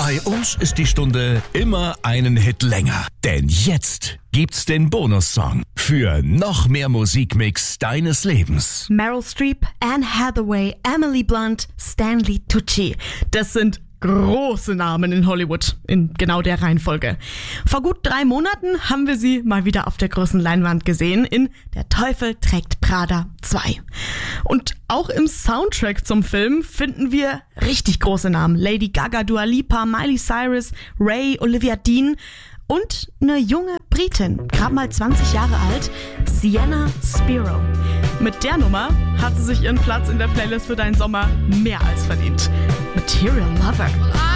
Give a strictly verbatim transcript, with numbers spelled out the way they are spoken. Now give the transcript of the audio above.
Bei uns ist die Stunde immer einen Hit länger. Denn jetzt gibt's den Bonussong für noch mehr Musikmix deines Lebens. Meryl Streep, Anne Hathaway, Emily Blunt, Stanley Tucci. Das sind große Namen in Hollywood, in genau der Reihenfolge. Vor gut drei Monaten haben wir sie mal wieder auf der großen Leinwand gesehen in Der Teufel trägt Prada zwei. Und auch im Soundtrack zum Film finden wir richtig große Namen. Lady Gaga, Dua Lipa, Miley Cyrus, Ray, Olivia Dean und eine junge Britin, gerade mal zwanzig Jahre alt, Sienna Spiro. Mit der Nummer hat sie sich ihren Platz in der Playlist für deinen Sommer mehr als verdient. Material Lover.